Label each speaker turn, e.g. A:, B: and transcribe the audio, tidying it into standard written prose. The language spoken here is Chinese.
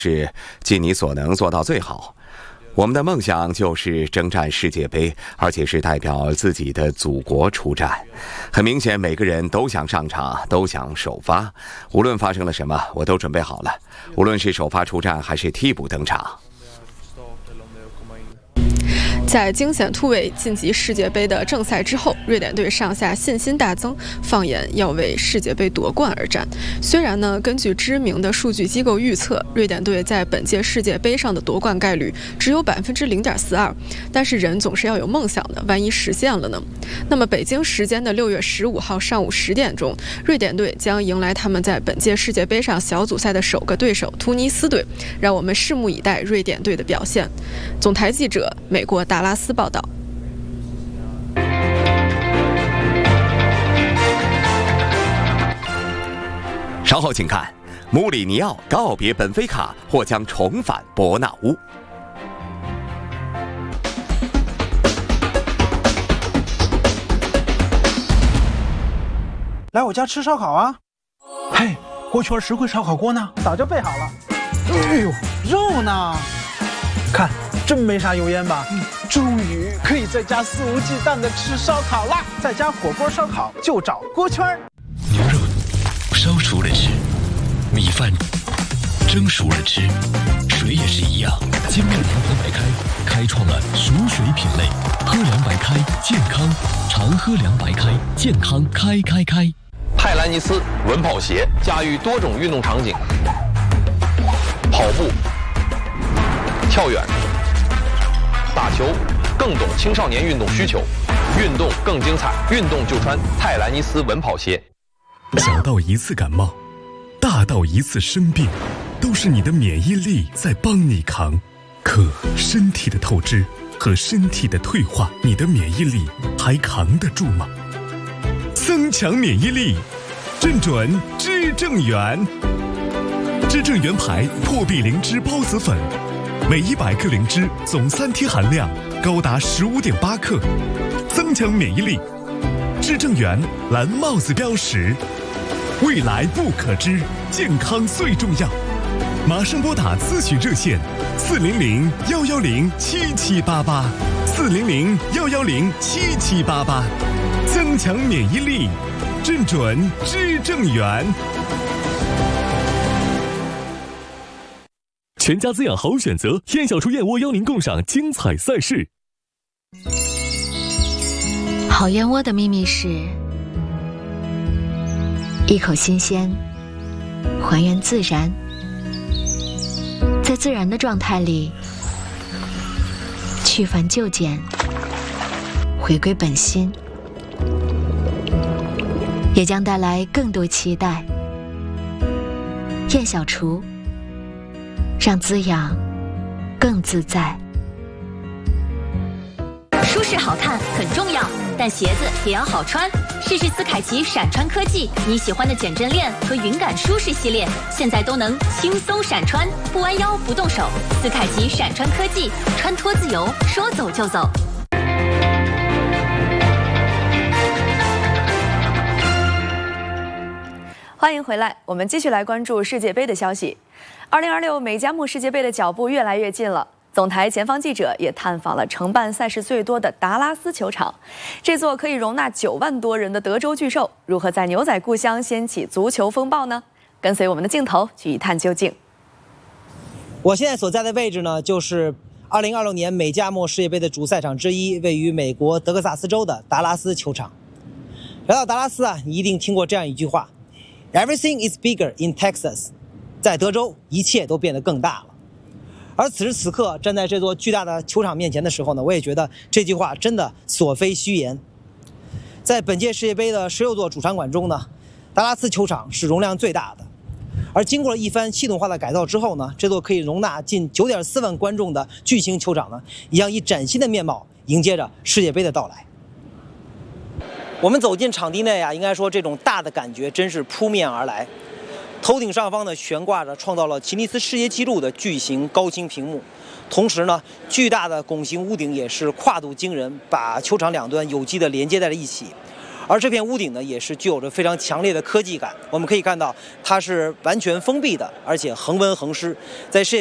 A: 是尽你所能做到最好。我们的梦想就是征战世界杯，而且是代表自己的祖国出战。很明显，每个人都想上场，都想首发。无论发生了什么，我都准备好了。无论是首发出战还是替补登场。
B: 在惊险突围晋级世界杯的正赛之后，瑞典队上下信心大增，放眼要为世界杯夺冠而战。虽然呢，根据知名的数据机构预测，瑞典队在本届世界杯上的夺冠概率只有0.42%，但是人总是要有梦想的，万一实现了呢？那么北京时间的6月15号上午10点钟，瑞典队将迎来他们在本届世界杯上小组赛的首个对手突尼斯队，让我们拭目以待瑞典队的表现。总台记者美国达拉斯报道。
A: 稍后请看，穆里尼奥告别本菲卡，或将重返伯纳乌。
C: 来我家吃烧烤啊！嘿，锅圈实惠烧烤锅呢？早就备好了。哎呦，肉呢？看，真没啥油烟吧？终于可以在家肆无忌惮地吃烧烤啦！在家火锅烧烤就找锅圈。
D: 牛肉烧熟了吃，米饭蒸熟了吃，水也是一样。精酿长河白开开创了熟水品类，喝凉白开，健康常喝凉白开，健康开。
E: 泰兰尼斯稳跑鞋驾驭多种运动场景，跑步、跳远、打球，更懂青少年运动需求，运动更精彩，运动就穿泰兰尼斯稳跑鞋。
D: 小到一次感冒，大到一次生病，都是你的免疫力在帮你扛。可身体的透支和身体的退化，你的免疫力还扛得住吗？增强免疫力，正准知正元。知正元牌破壁灵芝孢子粉，每100克灵芝总3天含量高达15.8克，增强免疫力。知正元蓝帽子标识，未来不可知，健康最重要。马上拨打咨询热线400-110-7788，400-110-7788，增强免疫力，正准知正元。全家滋养好选择，燕小厨燕窝邀您共赏精彩赛事。
F: 好燕窝的秘密是一口新鲜，还原自然，在自然的状态里去繁就简，回归本心，也将带来更多期待。燕小厨，让滋养更自在。
G: 舒适好看很重要，但鞋子也要好穿。试试斯凯奇闪穿科技，你喜欢的减震链和云感舒适系列，现在都能轻松闪穿，不弯腰不动手。斯凯奇闪穿科技，穿脱自由，说走就走。
H: 欢迎回来，我们继续来关注世界杯的消息。2026美加墨世界杯的脚步越来越近了。总台前方记者也探访了承办赛事最多的达拉斯球场，这座可以容纳9万多人的德州巨兽，如何在牛仔故乡掀起足球风暴呢？跟随我们的镜头去一探究竟。
I: 我现在所在的位置呢，就是2026年美加墨世界杯的主赛场之一，位于美国德克萨斯州的达拉斯球场。来到达拉斯啊，你一定听过这样一句话 ：Everything is bigger in Texas。在德州，一切都变得更大了。而此时此刻，站在这座巨大的球场面前的时候呢，我也觉得这句话真的所非虚言。在本届世界杯的16座主场馆中呢，达拉斯球场是容量最大的。而经过了一番系统化的改造之后呢，这座可以容纳近9.4万观众的巨型球场呢，也将以崭新的面貌迎接着世界杯的到来。我们走进场地内啊，应该说这种大的感觉真是扑面而来。头顶上方呢悬挂着创造了吉尼斯世界纪录的巨型高清屏幕，同时呢，巨大的拱形屋顶也是跨度惊人，把球场两端有机的连接在了一起。 而这片屋顶呢，也是具有着非常强烈的科技感。我们可以看到，它是完全封闭的，而且恒温恒湿，在世界